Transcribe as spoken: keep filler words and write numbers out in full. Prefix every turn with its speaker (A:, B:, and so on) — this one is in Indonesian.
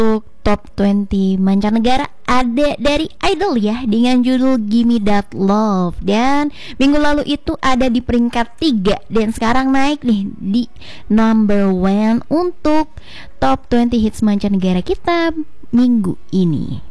A: Untuk top dua puluh mancanegara ada dari Idol ya, dengan judul Gimme That Love. Dan minggu lalu itu ada di peringkat tiga, dan sekarang naik nih di number one untuk top dua puluh hits mancanegara kita minggu ini.